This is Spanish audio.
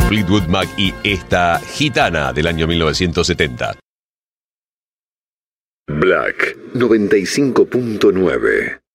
Fleetwood Mac y esta Gitana del año 1970. Black 95.9